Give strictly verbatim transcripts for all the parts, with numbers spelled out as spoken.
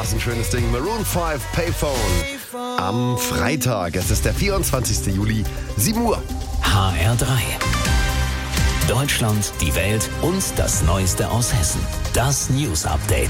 das ein schönes Ding. Maroon fünf, Payphone. Am Freitag, es ist der vierundzwanzigster Juli, sieben Uhr. H R drei. Deutschland, die Welt und das Neueste aus Hessen. Das News Update.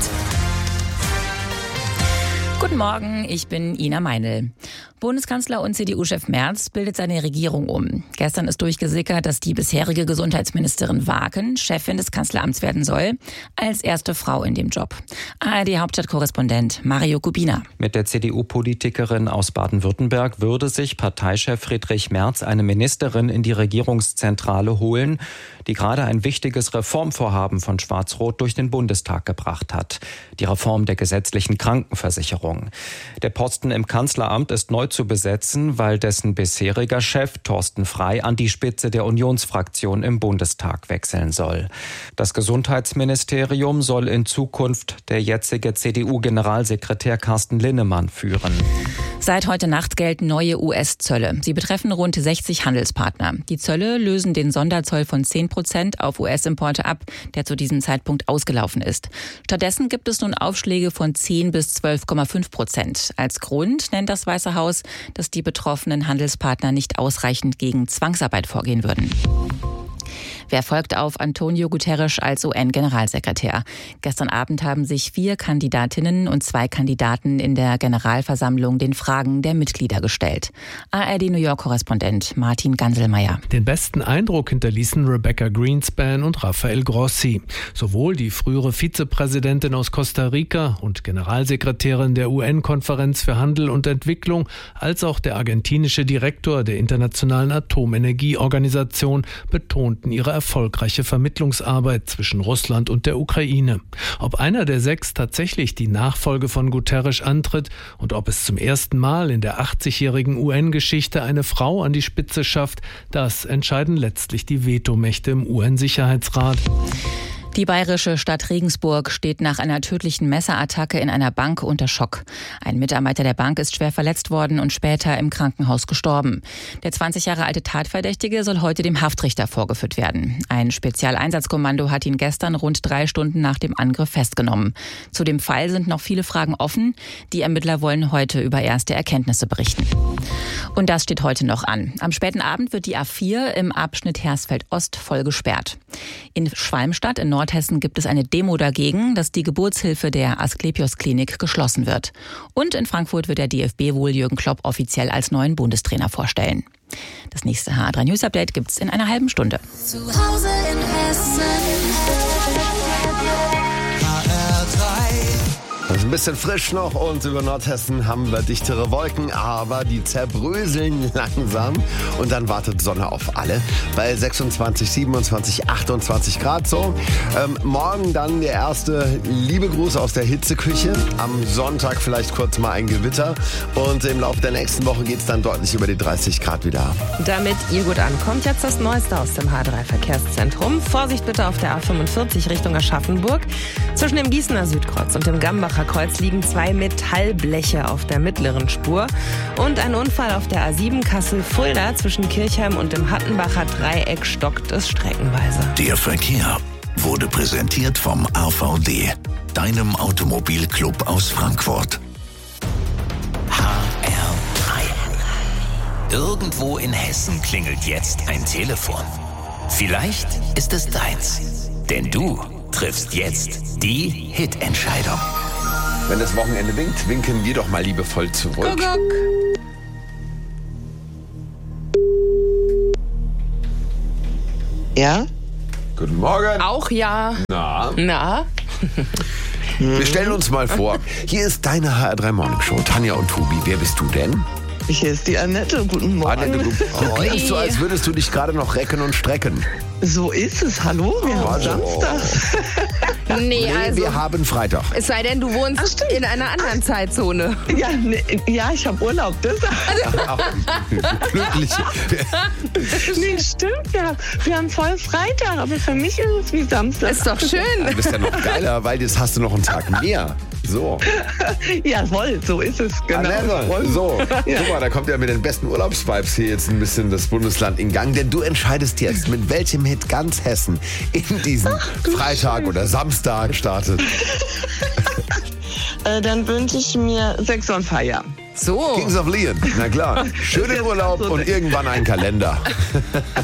Guten Morgen, ich bin Ina Meinl. Bundeskanzler und C D U-Chef Merz bildet seine Regierung um. Gestern ist durchgesickert, dass die bisherige Gesundheitsministerin Waken Chefin des Kanzleramts werden soll, als erste Frau in dem Job. A R D-Hauptstadtkorrespondent Mario Kubina. Mit der C D U-Politikerin aus Baden-Württemberg würde sich Parteichef Friedrich Merz eine Ministerin in die Regierungszentrale holen, die gerade ein wichtiges Reformvorhaben von Schwarz-Rot durch den Bundestag gebracht hat. Die Reform der gesetzlichen Krankenversicherung. Der Posten im Kanzleramt ist neu zu besetzen, weil dessen bisheriger Chef Thorsten Frey an die Spitze der Unionsfraktion im Bundestag wechseln soll. Das Gesundheitsministerium soll in Zukunft der jetzige C D U-Generalsekretär Carsten Linnemann führen. Seit heute Nacht gelten neue U S-Zölle. Sie betreffen rund sechzig Handelspartner. Die Zölle lösen den Sonderzoll von zehn Prozent auf U S-Importe ab, der zu diesem Zeitpunkt ausgelaufen ist. Stattdessen gibt es nun Aufschläge von zehn bis zwölf Komma fünf Prozent. Als Grund nennt das Weiße Haus, dass die betroffenen Handelspartner nicht ausreichend gegen Zwangsarbeit vorgehen würden. Wer folgt auf Antonio Guterres als U N-Generalsekretär? Gestern Abend haben sich vier Kandidatinnen und zwei Kandidaten in der Generalversammlung den Fragen der Mitglieder gestellt. A R D-New York-Korrespondent Martin Ganselmeier. Den besten Eindruck hinterließen Rebecca Greenspan und Rafael Grossi. Sowohl die frühere Vizepräsidentin aus Costa Rica und Generalsekretärin der U N-Konferenz für Handel und Entwicklung als auch der argentinische Direktor der Internationalen Atomenergieorganisation betonten ihre erfolgreiche Vermittlungsarbeit zwischen Russland und der Ukraine. Ob einer der sechs tatsächlich die Nachfolge von Guterres antritt und ob es zum ersten Mal in der achtzigjährigen U N-Geschichte eine Frau an die Spitze schafft, das entscheiden letztlich die Vetomächte im U N-Sicherheitsrat. Die bayerische Stadt Regensburg steht nach einer tödlichen Messerattacke in einer Bank unter Schock. Ein Mitarbeiter der Bank ist schwer verletzt worden und später im Krankenhaus gestorben. Der zwanzig Jahre alte Tatverdächtige soll heute dem Haftrichter vorgeführt werden. Ein Spezialeinsatzkommando hat ihn gestern rund drei Stunden nach dem Angriff festgenommen. Zu dem Fall sind noch viele Fragen offen. Die Ermittler wollen heute über erste Erkenntnisse berichten. Und das steht heute noch an. Am späten Abend wird die A vier im Abschnitt Hersfeld-Ost voll gesperrt. In Schwalmstadt in Nordhessen gibt es eine Demo dagegen, dass die Geburtshilfe der Asklepios-Klinik geschlossen wird. Und in Frankfurt wird der D F B wohl Jürgen Klopp offiziell als neuen Bundestrainer vorstellen. Das nächste H R drei News Update gibt's in einer halben Stunde. Zu Hause in Hessen. H R drei. Es ist ein bisschen frisch noch und über Nordhessen haben wir dichtere Wolken, aber die zerbröseln langsam und dann wartet Sonne auf alle bei sechsundzwanzig, siebenundzwanzig, achtundzwanzig Grad so. Ähm, morgen dann der erste liebe Gruß aus der Hitzeküche. Am Sonntag vielleicht kurz mal ein Gewitter und im Laufe der nächsten Woche geht es dann deutlich über die dreißig Grad wieder. Damit ihr gut ankommt, jetzt das Neueste aus dem H drei Verkehrszentrum. Vorsicht bitte auf der A fünfundvierzig Richtung Aschaffenburg. Zwischen dem Gießener Südkreuz und dem Gambacher Kreuz liegen zwei Metallbleche auf der mittleren Spur. Und ein Unfall auf der A sieben Kassel-Fulda zwischen Kirchheim und dem Hattenbacher Dreieck stockt es streckenweise. Der Verkehr wurde präsentiert vom A V D, deinem Automobilclub aus Frankfurt. H R drei. Irgendwo in Hessen klingelt jetzt ein Telefon. Vielleicht ist es deins, denn du triffst jetzt die Hitentscheidung. Wenn das Wochenende winkt, winken wir doch mal liebevoll zurück. Kuckuck. Ja? Guten Morgen. Auch ja. Na? Na? Wir stellen uns mal vor, hier ist deine H R drei Morning Show. Tanja und Tobi, wer bist du denn? Hier ist die Annette. Guten Morgen. Annette, du, du klingst so, als würdest du dich gerade noch recken und strecken. So ist es. Hallo, wir Oh, haben also. Samstag. Nee, Nee, also. wir haben Freitag. Es sei denn, du wohnst Ach, stimmt. in einer anderen Zeitzone. Ja, ne, ja, ich habe Urlaub. Das Ach, glücklich. nee, stimmt. Ja. Wir haben voll Freitag, aber für mich ist es wie Samstag. Ist doch schön. Du bist ja noch geiler, weil jetzt hast du noch einen Tag mehr. So. Jawohl, so ist es. Genau. Annette, so. Ja. Guck mal, da kommt ja mit den besten Urlaubsvibes hier jetzt ein bisschen das Bundesland in Gang. Denn du entscheidest jetzt, mit welchem Hit ganz Hessen in diesen Ach, Freitag schön. oder Samstag startet. Äh, dann wünsche ich mir Sex on Fire. So. Kings of Leon, na klar. Schönen Urlaub und irgendwann einen Kalender.